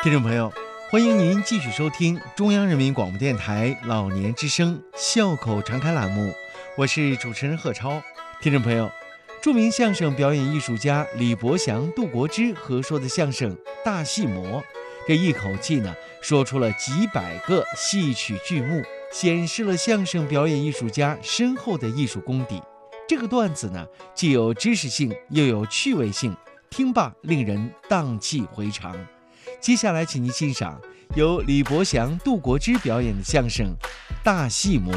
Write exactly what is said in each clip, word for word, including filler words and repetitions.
听众朋友，欢迎您继续收听中央人民广播电台老年之声笑口常开栏目，我是主持人贺超。听众朋友，著名相声表演艺术家李伯祥、杜国之合说的相声《大戏魔》，这一口气呢说出了几百个戏曲剧目，显示了相声表演艺术家深厚的艺术功底。这个段子呢，既有知识性，又有趣味性，听罢令人荡气回肠。接下来，请您欣赏由李伯祥、杜国之表演的相声《大戏魔》。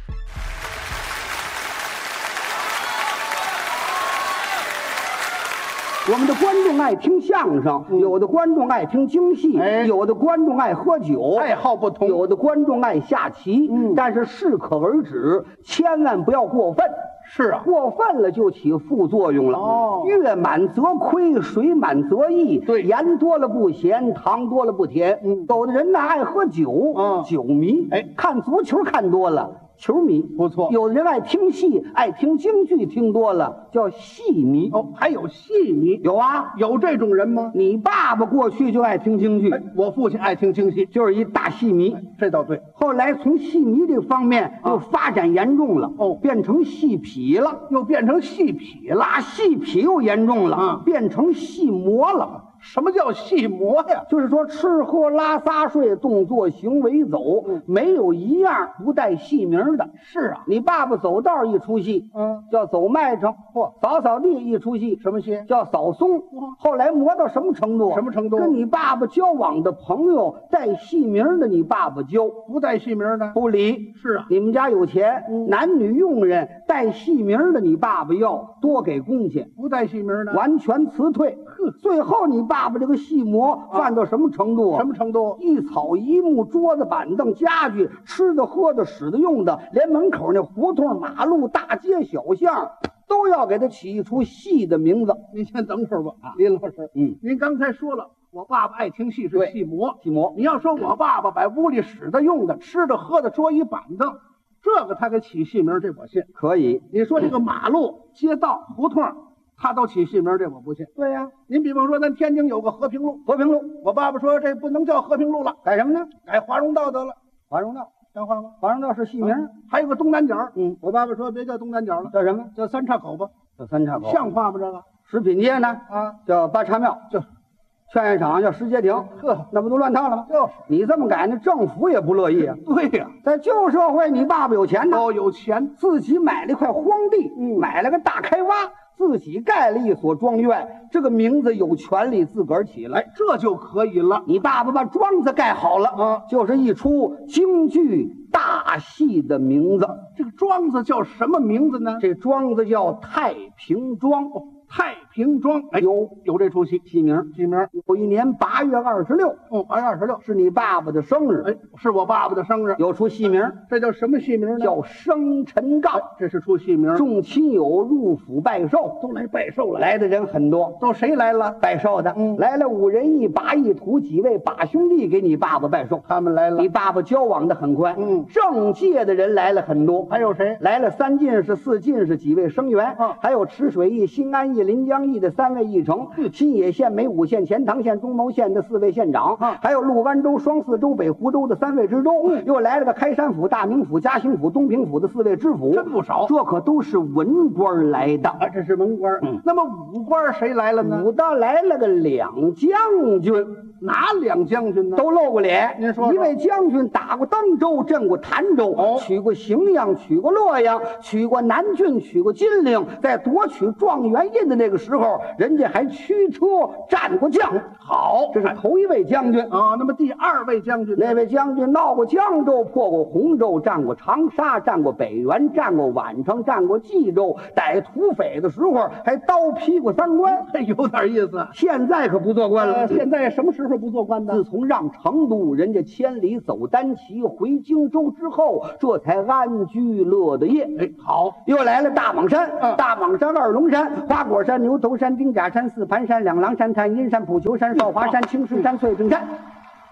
我们的观众爱听相声， 嗯、 有的观众爱听京戏， 哎、 有的观众爱喝酒， 爱好不同； 有的观众爱下棋， 嗯、 但是适可而止，千万不要过分。 是啊， 过分了就起副作用了。 哦， 月满则亏，水满则溢。 对， 盐多了不咸，糖多了不甜。 嗯， 有的人呢爱喝酒， 嗯， 酒迷。 哎， 看足球看多了，球迷。 不错。 有的人爱听戏，爱听京剧，听多了叫戏迷。 哦，还有戏迷？ 有啊， 有这种人吗？ 你爸爸过去就爱听京剧， 哎、我父亲爱听京戏， 就是一大戏迷。 哎、这倒对。 后来从戏迷这方面又发展严重了， 哦， 变成戏痞了， 又变成戏痞了， 拉戏痞又严重了， 啊， 变成戏魔了。 什么叫戏魔呀？ 就是说吃喝拉撒睡动作行为走， 嗯、 没有一样不带戏名的。 是啊， 你爸爸走道一出戏， 嗯， 叫走麦城； 嚯， 扫扫地一出戏， 什么戏？ 叫扫松。后来磨到什么程度？ 什么程度？ 跟你爸爸交往的朋友带戏名的，你爸爸交； 不带戏名的不理。 是啊， 你们家有钱， 嗯、 男女佣人带戏名的，你爸爸要多给工钱； 不带戏名的， 完全辞退。最后你爸爸这个戏魔犯到什么程度啊？ 什么程度？ 一草一木、桌子板凳、家具，吃的、喝的、使的、用的，连门口那胡同、马路、大街小巷，都要给他起一出戏的名字。 您先等会儿吧，啊，林老师， 嗯， 您刚才说了，我爸爸爱听戏是戏魔， 戏魔。 你要说我爸爸把屋里使的、用的、吃的、喝的、桌椅板凳，这个他给起戏名，这我信。 可以。 你说这个马路、街道、胡同，他都起戏名，这我不信。 对呀、啊， 您比方说，咱天津有个和平路， 和平路， 我爸爸说这不能叫和平路了， 改什么呢？ 改华容道得了。 华容道像话吗？ 华容道是戏名、啊。 还有个东南角， 嗯， 我爸爸说别叫东南角了， 叫什么？ 叫三岔口吧。 叫三岔口， 像话吗？这个食品街呢？ 啊， 叫八叉庙， 就劝业场叫石街亭。 呵， 那不都乱套了吗？ 就是你这么改，那政府也不乐意啊。 对呀、 啊，在旧社会，你爸爸有钱呢， 哦，有钱， 自己买了一块荒地， 嗯， 买了个大开挖，自己盖了一所庄院，这个名字有权利自个儿起来， 哎，这就可以了。 你爸爸把庄子盖好了， 啊， 就是一出京剧大戏的名字。 这个庄子叫什么名字呢？ 这庄子叫太平庄。 哦，太平庄，哎， 有有这出戏， 戏名， 戏名。 有一年八月二十六， 哦，八月二十六是你爸爸的生日， 哎，是我爸爸的生日， 有出戏名， 这叫什么戏名呢？ 叫生辰纲， 哎，这是出戏名。 众亲友入府拜寿， 都来拜寿了， 来的人很多， 都谁来了？ 拜寿的， 嗯， 来了五人一把一土几位把兄弟给你爸爸拜寿， 他们来了。 你爸爸交往的很快， 嗯， 政界的人来了很多， 还有谁？ 来了三进士、四进士、几位生员， 嗯， 还有池水驿、新安驿、临江驿的三位驿丞， 嗯， 新野县、梅武县、钱塘县、中牟县的四位县长， 嗯， 还有陆湾州、双泗州、北湖州的三位知州， 嗯， 又来了个开山府、大名府、嘉兴府、东平府的四位知府， 真不少。 这可都是文官来的啊，这是文官。 嗯， 那么武官谁来了呢？ 武的来了个两将军。 哪两将军呢？ 都露过脸。 您说说， 一位将军打过登州，镇过潭州， 哦， 取过荥阳，取过洛阳，取过南郡，取过金陵。在夺取状元印的那个时候，人家还驱车战过将。好，这是头一位将军啊。那么第二位将军， 那位将军闹过江州，破过洪州，战过长沙，战过北元，战过宛城，战过冀州。逮土匪的时候还刀劈过三关， 有点意思。 现在可不做官了。 呃、现在什么时候不做官的？ 自从让成都人家千里走单骑回荆州之后，这才安居乐的业。 哎，好， 又来了大蟒山， 嗯， 大蟒山、二龙山、花果山、牛头山、丁甲山、四盘山、两狼山、探阴山、普求山、少华山、青石山、翠屏山。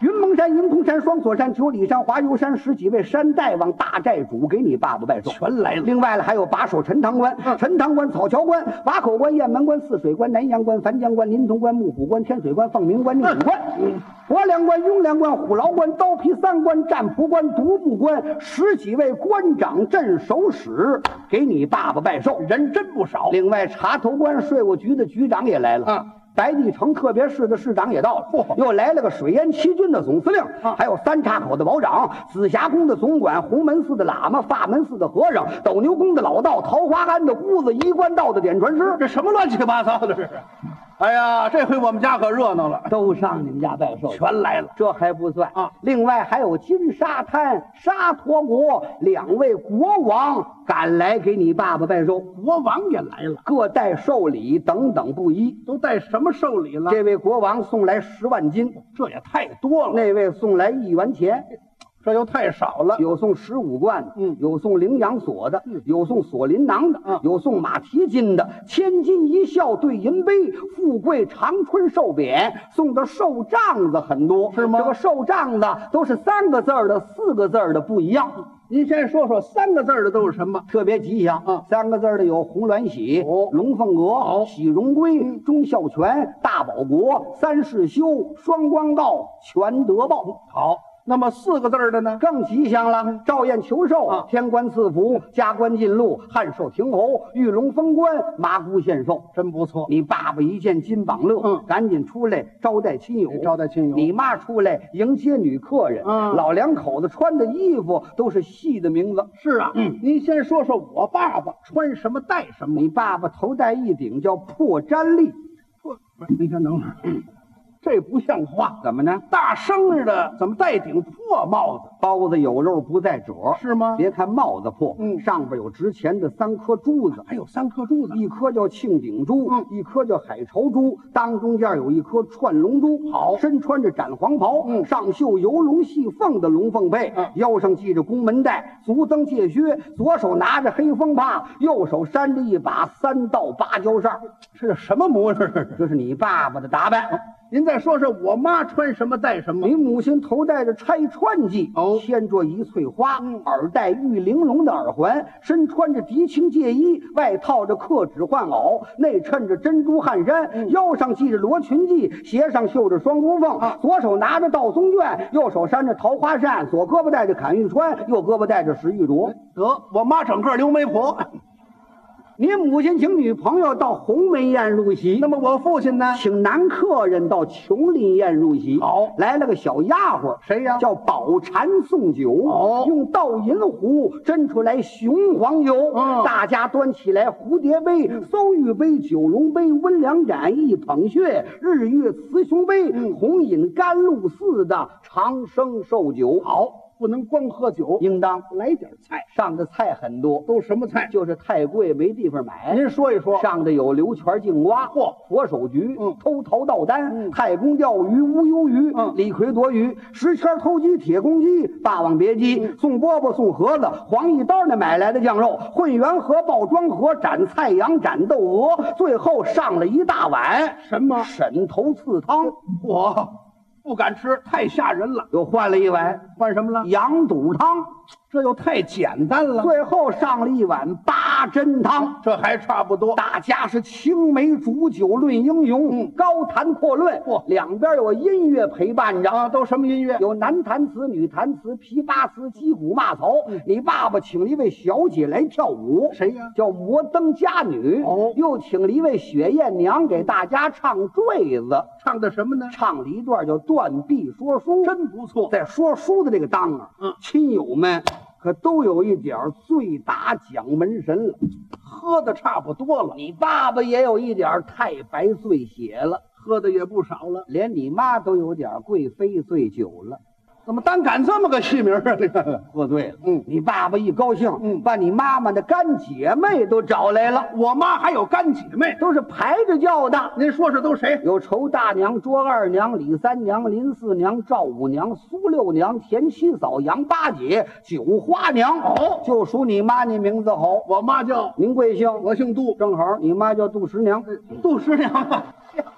云蒙山、银空山、双锁山、九里山、华油山十几位山大王、大寨主给你爸爸拜寿， 全来了。 另外呢，还有把守陈塘关、 嗯、 陈塘关、草桥关、瓦口关、雁门关、泗水关、南阳关、樊江关、临潼关、木虎关、天水关、凤鸣关、宁府关、嗯、博梁关、雍凉关、虎牢关、刀皮三关、占卜关、独步关，十几位关长、镇守使给你爸爸拜寿， 人真不少。 另外，茶头关税务局的局长也来了。 嗯。 白帝城特别市的市长也到了，哦、又来了个水淹七军的总司令，啊、还有三岔口的保长、紫霞宫的总管、洪门寺的喇嘛、法门寺的和尚、斗牛宫的老道、桃花庵的姑子、衣冠道的点传师， 这什么乱七八糟的这是？哎呀，这回我们家可热闹了， 都上你们家拜寿， 全来了。 这还不算啊， 另外还有金沙滩、沙陀国两位国王赶来给你爸爸拜寿， 国王也来了， 各带寿礼等等不一。 都带什么寿礼了？ 这位国王送来十万金， 这也太多了。 那位送来一元钱。 这又太少了， 有送十五贯的， 嗯， 有送羚羊锁的， 嗯， 有送锁麟囊的， 嗯， 有送马蹄金的，千金一笑对银杯，富贵长春寿匾，送的寿帐子很多， 是吗？ 这个寿帐子都是三个字儿的，四个字儿的不一样。 您先说说三个字儿的都是什么？ 特别吉祥啊！ 三个字儿的有红鸾喜、 哦、 龙凤阁、 哦、 喜荣归、 嗯、 忠孝全、大保国、三世修、双光告、全德报。 好。那么四个字的呢， 更吉祥了，照宴求寿， 啊、 天官赐福，加官进禄，汉寿亭侯，玉龙封官，麻姑献寿， 真不错。 你爸爸一见金榜乐， 嗯， 赶紧出来招待亲友， 招待亲友。 你妈出来迎接女客人， 嗯， 老两口子穿的衣服都是戏的名字。 是啊，嗯，您先说说我爸爸穿什么戴什么。 你爸爸头戴一顶叫破毡笠， 破不是，您先等会儿。嗯，这不像话， 怎么呢？ 大生日的怎么戴顶破帽子？ 包子有肉不在褶， 是吗？ 别看帽子破， 嗯， 上边有值钱的三颗珠子， 还有三颗珠子， 一颗叫庆鼎珠， 嗯， 一颗叫海潮珠，当中间有一颗串龙珠。 好， 身穿着斩黄袍， 嗯， 上绣游龙戏凤的龙凤佩， 嗯， 腰上系着宫门带，足蹬戒靴，左手拿着黑风帕，右手扇着一把三道芭蕉扇。 这是什么模样？这是？ 这是你爸爸的打扮。 您再说说我妈穿什么戴什么？ 你母亲头戴着拆穿髻， 哦， 牵着一翠花， 嗯， 耳戴玉玲珑的耳环，身穿着涤青戒衣，外套着克纸换袄，内衬着珍珠汗衫， 嗯， 腰上系着罗裙髻，鞋上绣着双姑凤， 啊， 左手拿着道松卷，右手扇着桃花扇，左胳膊戴着坎玉川，右胳膊戴着石玉镯。 得，我妈整个刘媒婆。 您母亲请女朋友到鸿门宴入席， 那么我父亲呢？ 请男客人到琼林宴入席。 好， 来了个小丫鬟， 谁呀？ 叫宝蟾送酒。 哦， 用倒银壶斟出来雄黄酒。 嗯， 大家端起来蝴蝶杯、 嗯、 馊玉杯、九龙杯、温凉盏、一捧血、日月雌雄杯、 嗯、 红饮甘露寺的长生寿酒。 好。不能光喝酒， 应当来点菜。 上的菜很多， 都什么菜？ 就是太贵没地方买。 您说一说。 上的有流泉镜蛙、 嚯、 佛手菊、 嗯、 偷桃倒丹、 嗯、 太公钓鱼、乌鱿鱼、 嗯、 李逵夺鱼、石圈偷鸡、铁公鸡、霸王别姬、 嗯、 宋饽饽、宋盒子、黄一刀那买来的酱肉、混元河、爆庄河、斩菜羊、斩窦鹅，最后上了一大碗什么沈头刺汤。 我不敢吃，太吓人了。 又换了一碗， 换什么了？ 羊肚汤， 这又太简单了。 最后上了一碗八珍汤， 这还差不多。 大家是青梅煮酒论英雄， 嗯， 高谈阔论。 嚯， 两边有音乐陪伴着啊，都什么音乐？ 有男弹词、女弹词、琵琶词、击鼓骂曹。 嗯， 你爸爸请了一位小姐来跳舞， 谁呀？ 叫摩登佳女。 哦， 又请了一位雪艳娘给大家唱坠子， 唱的什么呢？ 唱了一段叫断臂说书， 真不错。 在说书的这个当啊， 嗯， 亲友们可都有一点醉打蒋门神了， 喝的差不多了。 你爸爸也有一点太白醉血了， 喝的也不少了。 连你妈都有点贵妃醉酒了。 怎么单赶这么个戏名啊？这个喝醉了。 嗯， 你爸爸一高兴， 嗯， 把你妈妈的干姐妹都找来了。 我妈还有干姐妹， 都是排着叫的。 您说是都谁？ 有仇大娘、卓二娘、李三娘、林四娘、赵五娘、苏六娘、田七嫂、杨八姐、九花娘。 哦， 就属你妈，你名字好。 我妈叫您贵姓？ 我姓杜。 正好你妈叫杜十娘。 杜十娘啊，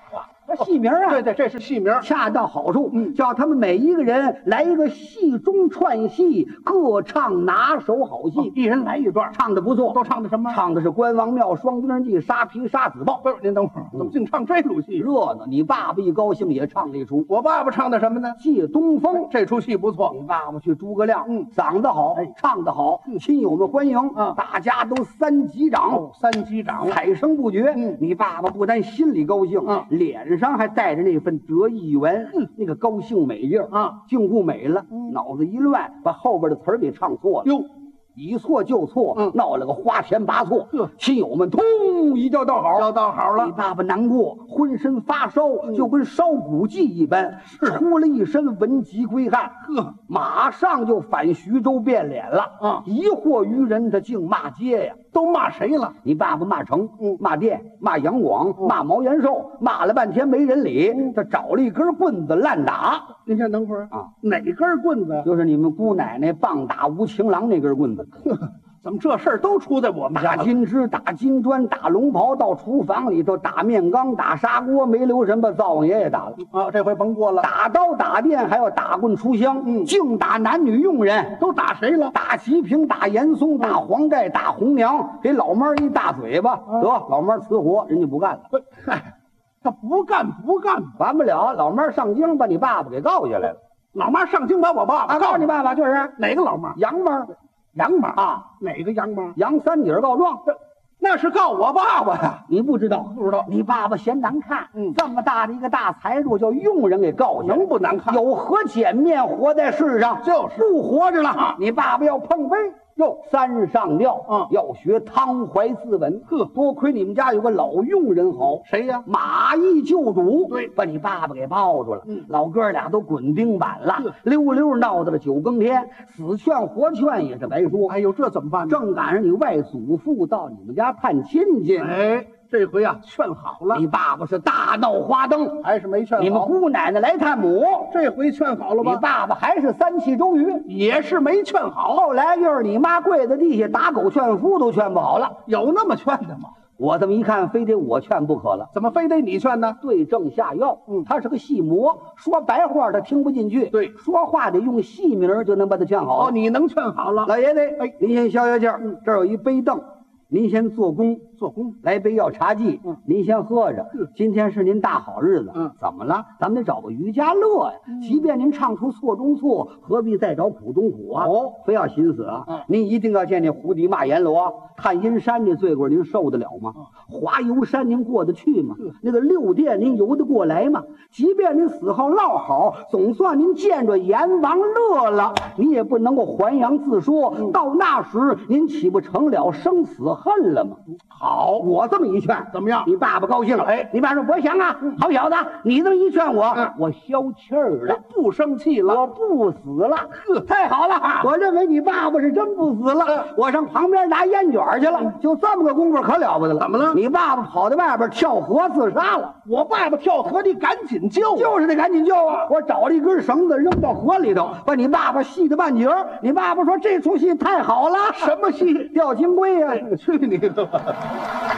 这戏名啊， 对对，这是戏名， 恰到好处， 嗯叫他们每一个人来一个戏中串戏，各唱拿手好戏， 一人来一段， 唱的不错， 都唱的什么？ 唱的是关王庙、双军记、沙皮、沙子豹。 不是，您等会儿，怎么净唱这出戏？ 热闹，你爸爸一高兴也唱了一出。 我爸爸唱的什么呢？ 借东风， 这出戏不错。 你爸爸去诸葛亮， 嗯嗓子好， 哎唱得好，亲友们欢迎， 啊大家都三击掌， 哦，三击掌， 彩声不绝。 嗯你爸爸不但心里高兴， 嗯脸上还带着那份得意圆， 嗯那个高兴美劲儿啊， 净顾美了， 嗯脑子一乱，把后边的词儿给唱错了。 哟， 一错就错， 嗯闹了个花田八错。 呵亲友们通一叫道好， 交道好了， 你爸爸难过，浑身发烧，就跟烧骨祭一般，出了一身文疾归汉， 呵， 马上就返徐州变脸了。 啊疑惑于人，他竟骂街呀！ 都骂谁了？ 你爸爸骂城， 嗯骂店，骂杨广，骂毛延寿，骂了半天没人理，他找了一根棍子烂打， 您先等会儿啊， 哪根棍子？ 就是你们姑奶奶棒打吴情郎那根棍子。 怎么这事儿都出在我们家打了？ 金枝，打金砖，打龙袍，到厨房里头打面缸，打砂锅，没留神把灶王爷也打了。 啊，这回甭过了， 打刀打店，还要打棍出香， 嗯净打男女佣人， 都打谁了？ 打齐平，打严嵩，打黄盖，打红娘，给老妈儿一大嘴巴， 啊得老妈儿辞活，人家不干了， 不，嗨，他不干不干， 完不了，老妈儿上京把你爸爸给告下来了。 老妈上京把我爸爸啊，告诉你爸爸就是哪个老妈？ 杨妈儿杨妈啊， 哪个杨妈？ 杨三姐告状， 那是告我爸爸呀！ 你不知道， 不知道你爸爸嫌难看， 嗯这么大的一个大财主，叫佣人给告下来， 能不难看？ 有何颜面活在世上？ 就是不活着了。你爸爸要碰杯，哟，三上吊， 嗯要学汤怀自刎。 呵多亏你们家有个老佣人好， 谁呀？ 马邑救主， 对把你爸爸给抱住了。 嗯老哥俩都滚钉板了呵， 溜溜闹到了九更天，死劝活劝也是白说。 哎呦，这怎么办呢？ 正赶上你外祖父到你们家探亲戚， 哎，这回啊，劝好了， 你爸爸是大闹花灯， 还是没劝好。 你们姑奶奶来探母， 这回劝好了你吧？ 爸爸还是三气周瑜。 也是没劝好， 后来又是你妈跪在地下打狗劝夫都劝不好了。 有那么劝的吗？ 我这么一看，非得我劝不可了。 怎么非得你劝呢？ 对症下药， 嗯他是个戏魔，说白话他听不进去， 对说话得用戏名儿就能把他劝好。 哦，你能劝好了， 老爷子， 哎您先消消气儿， 嗯这儿有一杯凳，您先做工， 做工。 来杯药茶剂， 嗯您先喝着。 嗯今天是您大好日子， 嗯怎么了？咱们得找个余家乐呀。即便您唱出错中错，何必再找苦中苦啊？ 哦， 非要寻死啊？ 嗯您一定要见那胡迪骂阎罗啊，看阴山这罪过您受得了吗？华游山您过得去吗？那个六殿您游得过来吗？即便您死后落好，总算您见着阎王乐了，你也不能够还阳自说。到那时您岂不成了生死恨了吗？好，我这么一劝， 怎么样你爸爸高兴了。 哎你爸说伯祥啊，好小子，你这么一劝我， 嗯我消气儿了。 不生气了， 我不死了， 呵太好了！我认为你爸爸是真不死了。 嗯我上旁边拿烟卷去了，就这么个功夫可了不得了。 怎么了你爸爸跑到外边跳河自杀了。 我爸爸跳河，你赶紧救啊！ 就是得赶紧救啊！我找了一根绳子扔到河里头，把你爸爸系的半截儿。你爸爸说这出戏太好了， 什么戏？ 吊金龟呀、 去你的吧！